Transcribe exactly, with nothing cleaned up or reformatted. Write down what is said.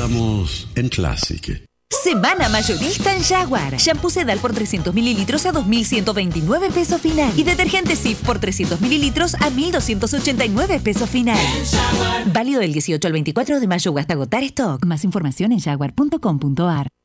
Estamos en Classic. Semana mayorista en Jaguar. Shampoo Sedal por trescientos mililitros a dos mil ciento veintinueve pesos final. Y detergente Cif por trescientos mililitros a mil doscientos ochenta y nueve pesos final. Válido del dieciocho al veinticuatro de mayo o hasta agotar stock. Más información en jaguar punto com punto ar.